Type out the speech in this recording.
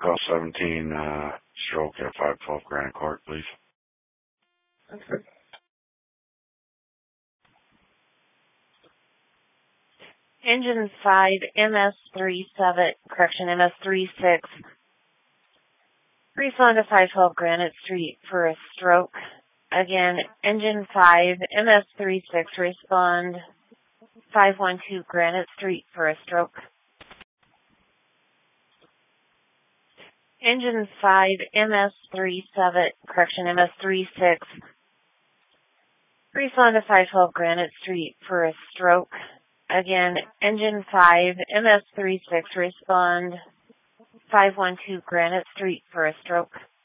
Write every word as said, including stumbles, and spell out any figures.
call seventeen, uh, stroke at five twelve Granite Court, please. Okay. Engine five, M S three seven, correction, M S three six. Respond to five twelve Granite Street for a stroke. Again, engine five, M S three six, respond five one two Granite Street for a stroke. Engine five, M S three seven, correction, M S three six. Respond to five twelve Granite Street for a stroke. Again, engine five, M S three six, respond five one two Granite Street for a stroke.